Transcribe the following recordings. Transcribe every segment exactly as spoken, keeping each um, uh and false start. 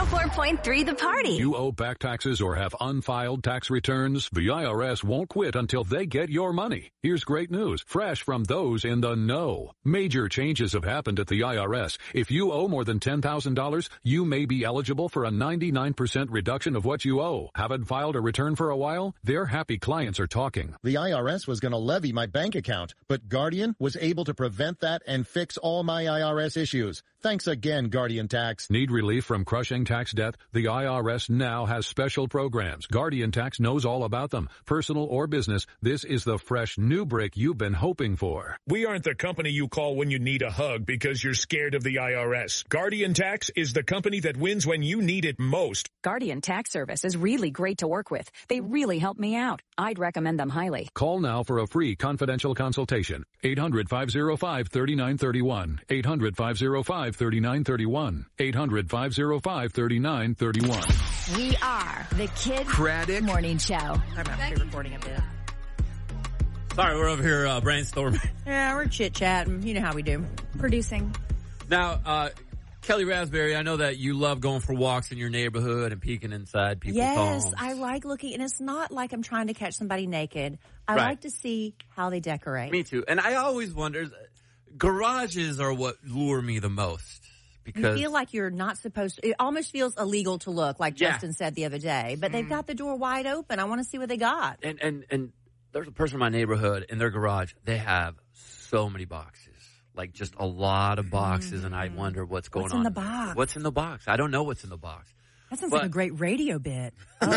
oh four point three The Party. You owe back taxes or have unfiled tax returns? The I R S won't quit until they get your money. Here's great news, fresh from those in the know. Major changes have happened at the I R S. If you owe more than ten thousand dollars, you may be eligible for a ninety-nine percent reduction of what you owe. Haven't filed a return for a while? Their happy clients are talking. The I R S was going to levy my bank account, but Guardian was able to prevent that and fix all my I R S issues. Thanks again, Guardian Tax. Need relief from crushing tax debt? The I R S now has special programs. Guardian Tax knows all about them. Personal or business, this is the fresh new break you've been hoping for. We aren't the company you call when you need a hug because you're scared of the I R S. Guardian Tax is the company that wins when you need it most. Guardian Tax Service is really great to work with. They really helped me out. I'd recommend them highly. Call now for a free confidential consultation. eight hundred, five oh five, three nine three one. eight hundred, five oh five, three nine three one. eight hundred, five oh five, three nine three one. We are the Kid Craddock Morning Show. I'm actually recording a bit. Sorry, we're over here uh, brainstorming. Yeah, we're chit-chatting. You know how we do. Producing. Now, uh, Kelly Raspberry, I know that you love going for walks in your neighborhood and peeking inside people's yes, homes. I like looking, and it's not like I'm trying to catch somebody naked. I Right. like to see how they decorate. Me too. And I always wonder, garages are what lure me the most. Because You feel like you're not supposed to. It almost feels illegal to look, like Yeah. Justin said the other day. But they've got the door wide open. I want to see what they got. and, and, and there's a person in my neighborhood, in their garage, they have so many boxes. Like just a lot of boxes, and I wonder what's going What's on. in the box? What's in the box? I don't know what's in the box. That sounds But- like a great radio bit.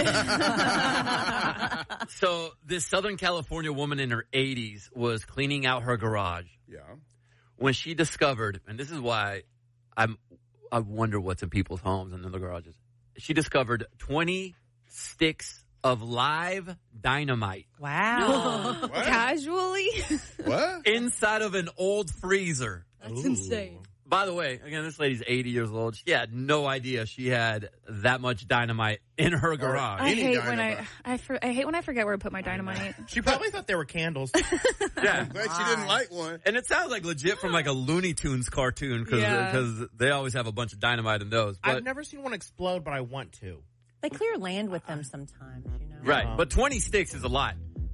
So this Southern California woman in her eighties was cleaning out her garage Yeah. when she discovered, and this is why I'm, I wonder what's in people's homes and in the garages. She discovered twenty sticks of live dynamite Wow. Casually? What? inside of an old freezer. That's insane. By the way, again, this lady's eighty years old. She had no idea she had that much dynamite in her garage. I Any hate when I dynamite. I, for, I hate when I forget where to put my dynamite. She probably thought they were candles. Yeah. Glad she didn't light one. And it sounds like legit from like a Looney Tunes cartoon because Yeah. they always have a bunch of dynamite in those. But, I've never seen one explode, but I want to. They clear land with them sometimes, you know. right. But twenty sticks is a lot.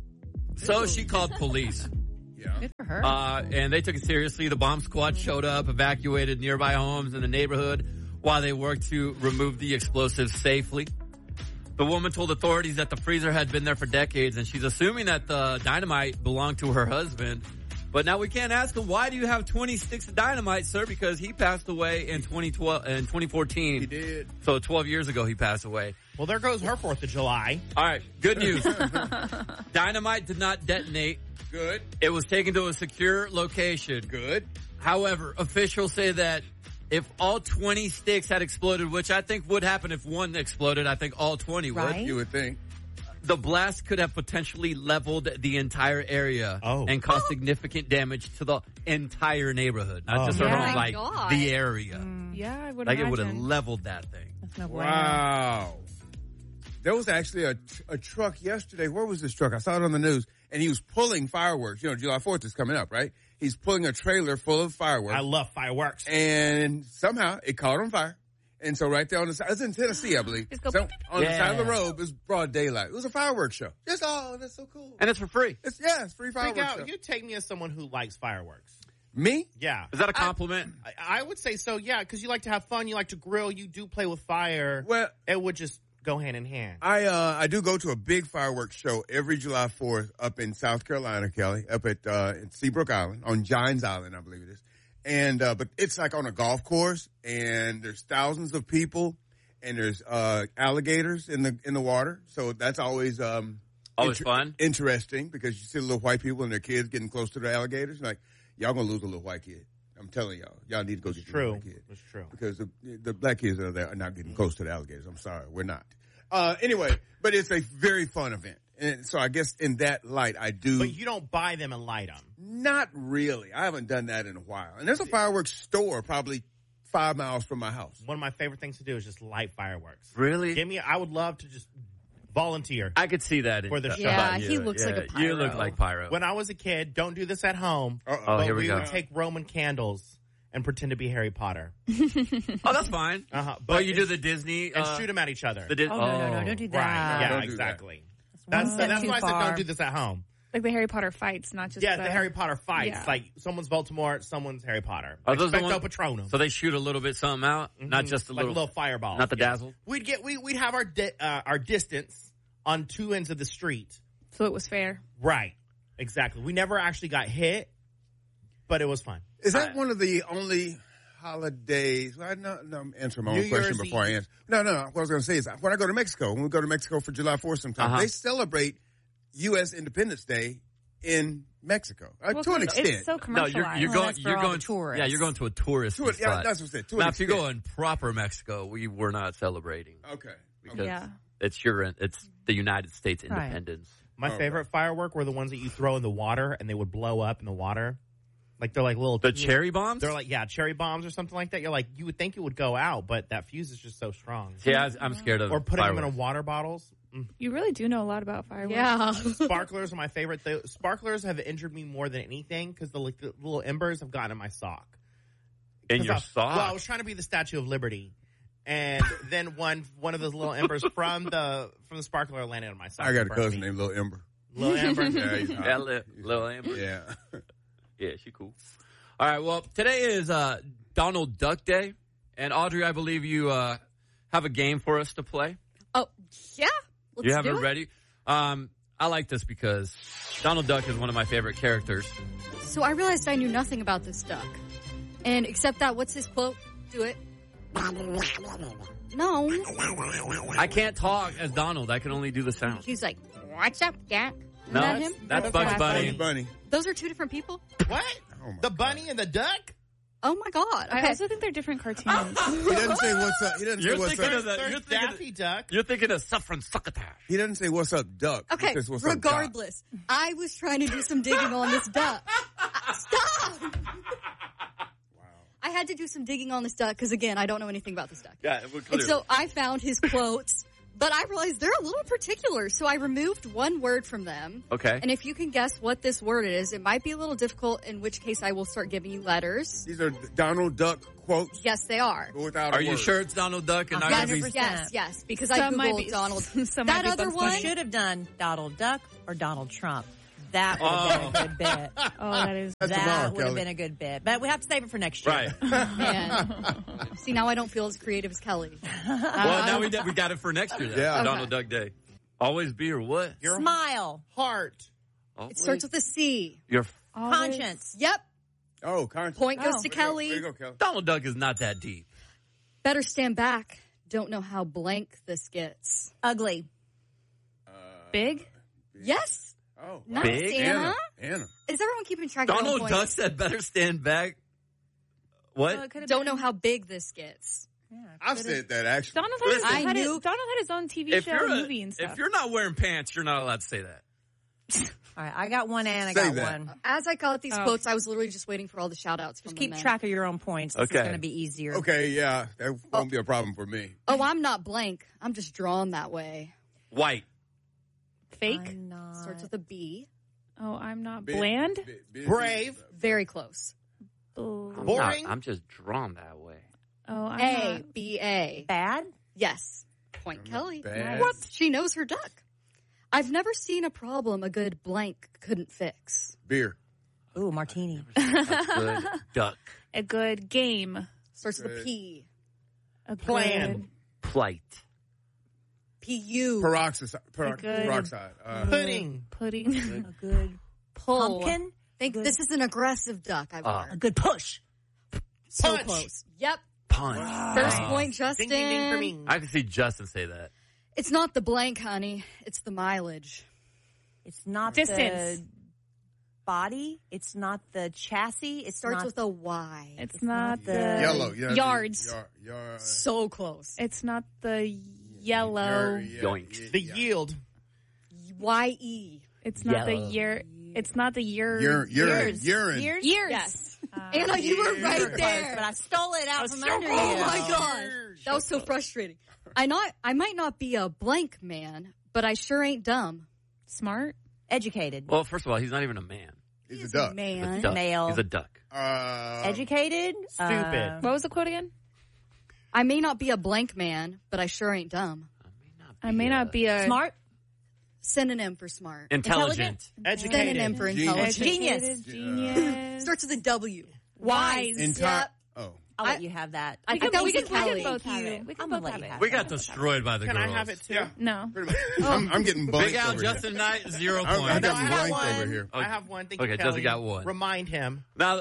So she called police. Yeah. Good for her. Uh, and they took it seriously. The bomb squad showed up, evacuated nearby homes in the neighborhood while they worked to remove the explosives safely. The woman told authorities that the freezer had been there for decades, and she's assuming that the dynamite belonged to her husband. But now we can't ask him, why do you have twenty sticks of dynamite, sir? Because he passed away in twenty twelve, in twenty fourteen. He did. So twelve years ago he passed away. Well, there goes her fourth of July. All right, good news. Dynamite did not detonate. Good. It was taken to a secure location. Good. However, officials say that if all twenty sticks had exploded, which I think would happen if one exploded, I think all twenty would. Right. You would think. The blast could have potentially leveled the entire area Oh. and caused significant damage to the entire neighborhood, not Oh. just her Yeah. home, Oh my like God. the area. Yeah, I would Like it would have imagine. leveled that thing. That's no bueno. Wow. There was actually a, a truck yesterday. Where was this truck? I saw it on the news. And he was pulling fireworks. You know, July fourth is coming up, right? He's pulling a trailer full of fireworks. I love fireworks. And somehow it caught on fire. And so right there on the side, it's in Tennessee, I believe. Just go So beep, beep, on the Yeah. side of the road, it was broad daylight. It was a fireworks show. Just, oh, that's so cool. And it's for free. It's, yeah, it's free Freak fireworks out. show. You take me as someone who likes fireworks. Me? Yeah. Is that a compliment? I, I would say so, yeah, because you like to have fun. You like to grill. You do play with fire. Well, It would just go hand in hand. I uh I do go to a big fireworks show every July fourth up in South Carolina, Kelly, up at uh at Seabrook Island, on Gines Island, I believe it is. And uh but it's like on a golf course, and there's thousands of people, and there's uh alligators in the in the water. So that's always um Always fun. interesting, because you see little white people and their kids getting close to the alligators. Like, y'all gonna lose a little white kid. I'm telling y'all, y'all need to go It's get true. your white kid. It's true. Because the, the black kids that are there are not getting close to the alligators. I'm sorry, we're not. Uh, anyway, but it's a very fun event. And so I guess in that light, I do. But you don't buy them and light them. Not really. I haven't done that in a while. And there's a fireworks store probably five miles from my house. One of my favorite things to do is just light fireworks. Really? Give me, I would love to just volunteer. I could see that. in- For the show. Yeah, about he you. looks like a You look pyro. like pyro. When I was a kid, don't do this at home. Uh-oh. Oh, but here we we go. would take Roman candles and pretend to be Harry Potter. Oh, that's fine. Uh-huh. But oh, you do the Disney and uh, shoot them at each other. The Di- oh, no, no, no, don't do that. Right. Yeah, Don't do exactly. That. That's, that's why I said far. don't do this at home. Like the Harry Potter fights, not just yeah, the, the Harry Potter fights. Yeah. Like someone's Voldemort, someone's Harry Potter. Are those the Expecto ones- Patronum. So they shoot a little bit something out, Mhm. not just a like little, little fireball, not the yeah. dazzle. We'd get we we'd have our di- uh, our distance on two ends of the street. So it was fair. Right. Exactly. We never actually got hit, but it was fun. Is that one of the only holidays? Well, no, no, I'm answering my New own question Year's before I Eve. answer. No, no, no. What I was going to say is when I go to Mexico, when we go to Mexico for July fourth sometime, Uh-huh. they celebrate U S Independence Day in Mexico. Uh, Well, to an it's extent. so No, commercialized. you're, you're Well, going. that's for You're all going. the tourists. Yeah, you're going to a tourist To a- yeah, spot. that's what I said. To Now, an if you extent. go in proper Mexico, we were not celebrating Okay. because Yeah. it's your. It's the United States Right. independence. My Oh, favorite firework were the ones that you throw in the water and they would blow up in the water. Like they're like little The cherry bombs. They're like yeah, cherry bombs or something like that. You're like you would think it would go out, but that fuse is just so strong. Yeah, I'm scared of. Or putting them in fireworks. a water bottles. Mm. You really do know a lot about fireworks. Yeah. Sparklers are my favorite. The sparklers have injured me more than anything because the, like, the little embers have gotten in my sock. In 'Cause your I- sock. Well, I was trying to be the Statue of Liberty, and then one one of those little embers from the from the sparkler landed on my sock. I got a and burned cousin me. named Little Ember. Little Amber. Yeah, he's hot. Yeah, li- little Amber. Yeah. Yeah, she cool. All right, well, today is uh, Donald Duck Day, and Audrey, I believe you uh, have a game for us to play. Oh, yeah. Let's you have do it it ready? Um, I like this because Donald Duck is one of my favorite characters. So I realized I knew nothing about this duck. And except that, what's his quote? Do it. No. I can't talk as Donald. I can only do the sound. He's like, what's up, Jack? Isn't No, that that's, him? that's Bugs Bugs Bunny. Bugs Bunny. Those are two different people? What? Oh my The God. bunny and the duck? Oh my God. I Okay. also think they're different cartoons. He doesn't say what's up. He doesn't You're say what's thinking up. of the- There's you're thinking Daffy Duck. You're thinking of Suffering Succotash. He doesn't say what's up, duck. He Okay, says, what's up, duck. regardless, I was trying to do some digging on this duck. Uh, Stop! I had to do some digging on this duck because, again, I don't know anything about this duck. Yeah, we're And clear. so I found his quotes, but I realized they're a little particular, so I removed one word from them. Okay. And if you can guess what this word is, it might be a little difficult, in which case I will start giving you letters. These are Donald Duck quotes Yes, they are. without Are a you word. sure it's Donald Duck and not Yes, going to be... Yes, yes, because I Some might Googled be- Donald. some That might be other Bugs one, Bunny. Should have done Donald Duck or Donald Trump. That would have been a good bit. Oh, that is. That's that tomorrow, would have Kelly. been a good bit. But we have to save it for next year. Right. man. See, now I don't feel as creative as Kelly. Well, now we, we got it for next year then. Yeah. For Donald Duck Day. Always be or what? Your Smile. heart. It starts with a C. Your Always- Conscience. Yep. Oh, conscious. Point goes Oh. to There Kelly. you go, Kelly. Donald Duck is not that deep. Better stand back. Don't know how blank this gets. Ugly. Big? Yes. Oh, Nice, Big? Anna. Anna. Anna. Is everyone keeping track of Donald their own Duck points? said better stand back. What? Well, it could have Don't been- know how big this gets. Yeah, I've could've- said that actually. Donald had, Listen. his, I had his, knew- Donald had his own T V if show, you're, a- movie and stuff. if you're not wearing pants, you're not allowed to say that. All right, I got one and I Say got that. one. As I got these Oh. quotes, I was literally just waiting for all the shout outs from Just the keep men. track of your own points. This Okay. is going to be easier. Okay, yeah, that won't be a problem for me. Oh, I'm not blank. I'm just drawn that way. White. Fake? I'm not. Starts with a B. Oh, I'm not Big- bland? big- big- Brave. Very close. Oh, I'm, Boring? not, I'm just drawn that way. I'm A. not. B. A. Bad? Yes. Point Kelly. bad. What? She knows her duck. I've never seen a problem a good blank couldn't fix. Beer. Ooh, martini. Good duck. A good game. Starts with a Good. P. A Plan. good- Plight. P. U. Peroxide. Perox- Good. peroxide. Uh, Pudding. Pudding. A good Pull. pumpkin. Think Good. this is an aggressive duck I've Ah. A learned. good push. So Punch. close. Yep. Punch. First Ah. point, Justin. Ding, ding, ding for me. I can see Justin say that. It's not the blank, honey. It's the mileage. It's not Distance. the body. It's not the chassis. It Starts not with a Y. It's, It's not, not the the- yellow. Yeah, yards. Yar, yar, So close. It's not the yellow. yar- yeah, Yoink. yeah, The yeah. yield. Y E. It's not Yellow. the year. It's not the year. Urine. Urine. years. Urine. Years? Years. Yes. Uh, Anna, you were Yeah. right Close, there. but I stole it out was from so under close. you. Oh my god, that was so frustrating. I not, I might not be a blank man, but I sure ain't dumb. Smart. Educated. Well, first of all, he's not even a man. He's, He's a duck. a man. He's a duck. Male. He's a duck. Uh, Educated. Stupid. Uh, What was the quote again? I may not be a blank man, but I sure ain't dumb. I may not be a smart. Synonym for smart. Intelligent. Educated. Synonym for Genius. intelligent. Genius. Genius. Starts with a W. Wise. Entire. Yep. Oh. I'll I- let you have that. I We think can, that we was can, we can Kelly. both Thank have you. it. We can I'm both gonna have let you it. have We got destroyed by the Can girls. I have it too? Yeah. No. Pretty much. I'm, I'm getting blanked Big Al, over here. Justin Knight, zero I'm- points. I'm No, getting I have blanked one. over here. I have one. Thank you, Okay, Kelly. Justin got one. Remind him. Now,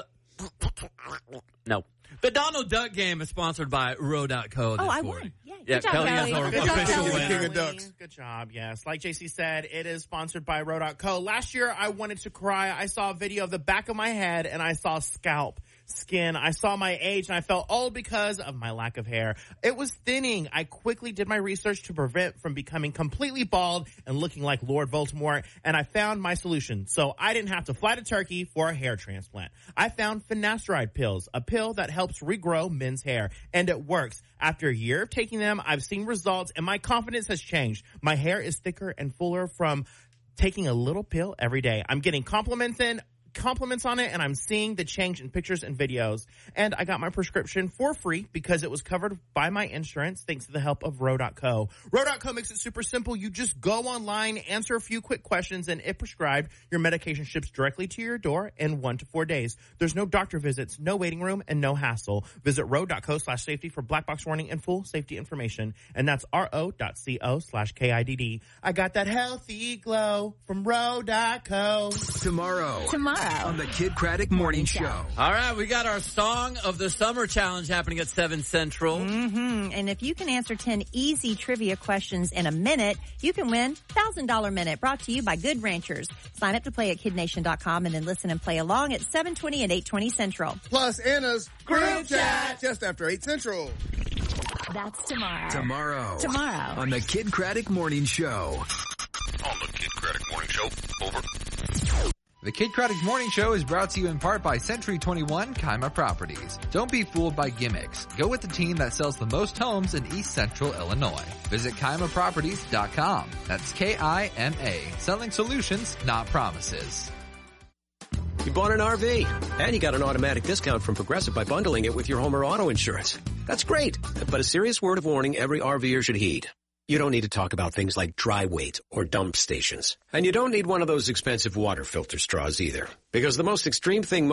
no. The Donald Duck game is sponsored by Row dot co. Oh, I this won. morning. Yeah, Yeah, good job, Kelly has Kelly. our Good job, official Kelly. winner. King of Ducks. Good job. Yes. Like J C said, it is sponsored by Row dot co. Last year, I wanted to cry. I saw a video of the back of my head, and I saw scalp, skin. I saw my age, and I felt old because of my lack of hair. It was thinning. I quickly did my research to prevent from becoming completely bald and looking like Lord Voldemort, and I found my solution. So I didn't have to fly to Turkey for a hair transplant. I found finasteride pills, a pill that helps regrow men's hair, and it works. After a year of taking them, I've seen results, and my confidence has changed. My hair is thicker and fuller from taking a little pill every day. I'm getting compliments in. compliments on it, and I'm seeing the change in pictures and videos. And I got my prescription for free because it was covered by my insurance thanks to the help of Row dot co. Row dot co makes it super simple. You just go online, answer a few quick questions, and if prescribed, your medication ships directly to your door in one to four days. There's no doctor visits, no waiting room, and no hassle. Visit row dot co slash safety for black box warning and full safety information. And that's ro dot co slash K I D D. I got that healthy glow from Row dot co. Tomorrow. Tomorrow. On the Kid Craddock Morning Show. All right, we got our Song of the Summer Challenge happening at seven Central. Mm-hmm. And if you can answer ten easy trivia questions in a minute, you can win one thousand dollars Minute, brought to you by Good Ranchers. Sign up to play at kid nation dot com and then listen and play along at seven twenty and eight twenty Central. Plus Anna's group chat just after eight Central. That's tomorrow. Tomorrow. Tomorrow. On the Kid Craddock Morning Show. On the Kid Craddock Morning Show. Over. The Kid Craddock Morning Show is brought to you in part by Century twenty-one Kaima Properties. Don't be fooled by gimmicks. Go with the team that sells the most homes in East Central Illinois. Visit Kaima Properties dot com. That's K I M A. Selling solutions, not promises. You bought an R V, and you got an automatic discount from Progressive by bundling it with your home or auto insurance. That's great, but a serious word of warning every RVer should heed. You don't need to talk about things like dry weight or dump stations. And you don't need one of those expensive water filter straws either, because the most extreme thing